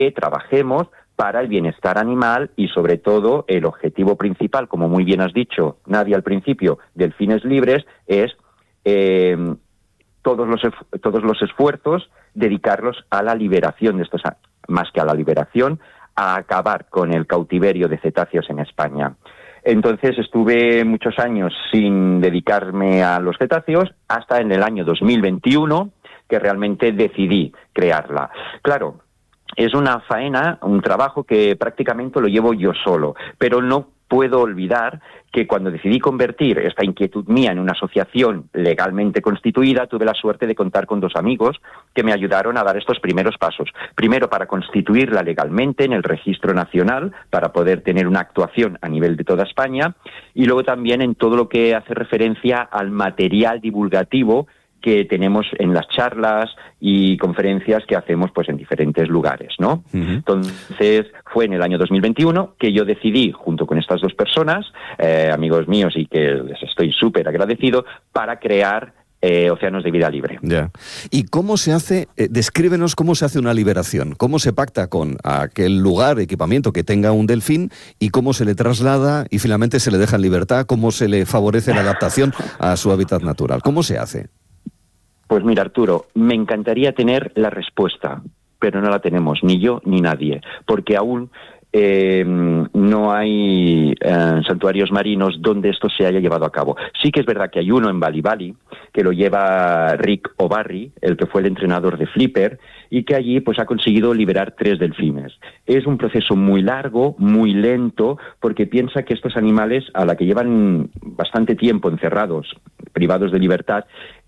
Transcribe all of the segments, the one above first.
trabajemos para el bienestar animal y, sobre todo, el objetivo principal, como muy bien has dicho, Nadia, al principio, del Fines Libres, es todos los esfuerzos dedicarlos a la liberación de estos, más que a la liberación, a acabar con el cautiverio de cetáceos en España. Entonces estuve muchos años sin dedicarme a los cetáceos, hasta en el año 2021, que realmente decidí crearla. Claro, es una faena, un trabajo que prácticamente lo llevo yo solo, pero no puedo olvidar que cuando decidí convertir esta inquietud mía en una asociación legalmente constituida, tuve la suerte de contar con 2 amigos que me ayudaron a dar estos primeros pasos. Primero, para constituirla legalmente en el Registro Nacional, para poder tener una actuación a nivel de toda España, y luego también en todo lo que hace referencia al material divulgativo que tenemos en las charlas y conferencias que hacemos pues en diferentes lugares, ¿no? Uh-huh. Entonces, fue en el año 2021 que yo decidí, junto con estas 2 personas, amigos míos, y que les estoy súper agradecido, para crear Océanos de Vida Libre. Ya. ¿Y cómo se hace? Descríbenos cómo se hace una liberación. ¿Cómo se pacta con aquel lugar, equipamiento que tenga un delfín y cómo se le traslada y finalmente se le deja en libertad? ¿Cómo se le favorece la adaptación a su hábitat natural? ¿Cómo se hace? Pues mira, Arturo, me encantaría tener la respuesta, pero no la tenemos, ni yo ni nadie, porque aún no hay santuarios marinos donde esto se haya llevado a cabo. Sí que es verdad que hay uno en Bali Bali, que lo lleva Rick O'Barry, el que fue el entrenador de Flipper, y que allí pues ha conseguido liberar 3 delfines. Es un proceso muy largo, muy lento, porque piensa que estos animales, a la que llevan bastante tiempo encerrados, privados de libertad,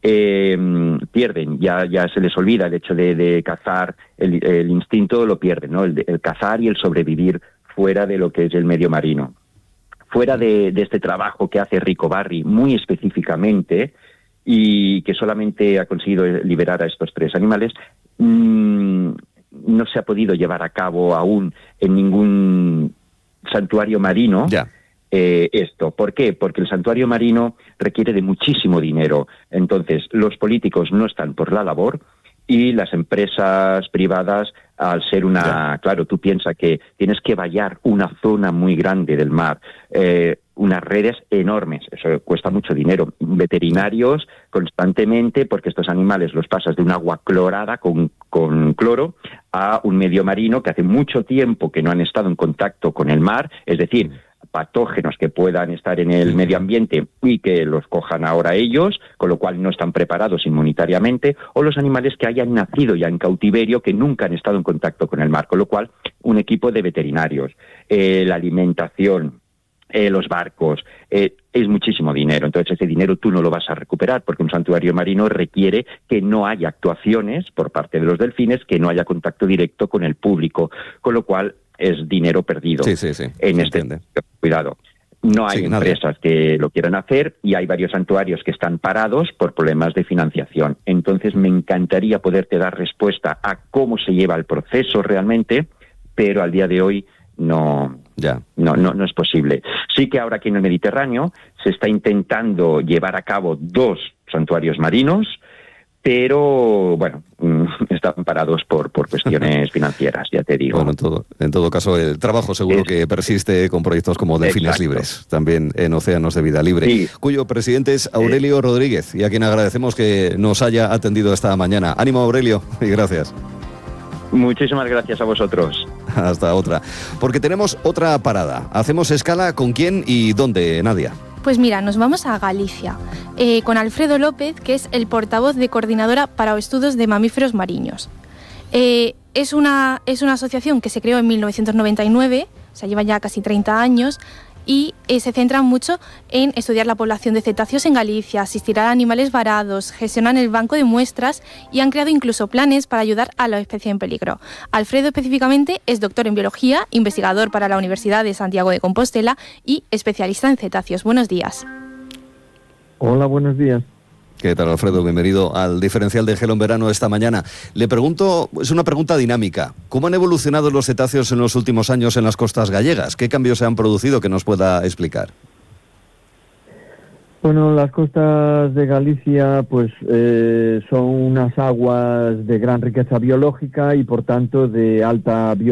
pierden, ya se les olvida el hecho de cazar, el instinto lo pierden, ¿no? El cazar y el sobrevivir fuera de lo que es el medio marino. Fuera de este trabajo que hace Rick O'Barry muy específicamente, y que solamente ha conseguido liberar a estos 3 animales, no se ha podido llevar a cabo aún en ningún santuario marino. Ya. Esto. ¿Por qué? Porque el santuario marino requiere de muchísimo dinero. Entonces, los políticos no están por la labor y las empresas privadas, al ser claro, tú piensas que tienes que vallar una zona muy grande del mar, unas redes enormes, eso cuesta mucho dinero. Veterinarios constantemente, porque estos animales los pasas de un agua clorada con cloro a un medio marino que hace mucho tiempo que no han estado en contacto con el mar, es decir, patógenos que puedan estar en el medio ambiente y que los cojan ahora ellos, con lo cual no están preparados inmunitariamente, o los animales que hayan nacido ya en cautiverio, que nunca han estado en contacto con el mar, con lo cual un equipo de veterinarios, la alimentación, los barcos, es muchísimo dinero. Entonces ese dinero tú no lo vas a recuperar, porque un santuario marino requiere que no haya actuaciones por parte de los delfines, que no haya contacto directo con el público, con lo cual es dinero perdido. Sí. En este cuidado. No hay empresas que lo quieran hacer y hay varios santuarios que están parados por problemas de financiación. Entonces me encantaría poderte dar respuesta a cómo se lleva el proceso realmente, pero al día de hoy no es posible. Sí que ahora aquí en el Mediterráneo se está intentando llevar a cabo 2 santuarios marinos, pero bueno, están parados por cuestiones financieras, ya te digo. Bueno, en todo caso, el trabajo seguro que persiste con proyectos como Delfines Libres, también en Océanos de Vida Libre, cuyo presidente es Aurelio Rodríguez, y a quien agradecemos que nos haya atendido esta mañana. Ánimo, Aurelio, y gracias. Muchísimas gracias a vosotros. Hasta otra. Porque tenemos otra parada. ¿Hacemos escala con quién y dónde, Nadia? Pues mira, nos vamos a Galicia, con Alfredo López, que es el portavoz de Coordinadora para Estudos de Mamíferos Mariños. Es una asociación que se creó en 1999, o sea, lleva ya casi 30 años, y se centra mucho en estudiar la población de cetáceos en Galicia, asistir a animales varados, gestionan el banco de muestras y han creado incluso planes para ayudar a la especie en peligro. Alfredo específicamente es doctor en biología, investigador para la Universidad de Santiago de Compostela y especialista en cetáceos. Buenos días. Hola, buenos días. ¿Qué tal, Alfredo? Bienvenido al Diferencial de Gelo en Verano esta mañana. Le pregunto, es una pregunta dinámica. ¿Cómo han evolucionado los cetáceos en los últimos años en las costas gallegas? ¿Qué cambios se han producido que nos pueda explicar? Bueno, las costas de Galicia pues son unas aguas de gran riqueza biológica y por tanto de alta biodiversidad.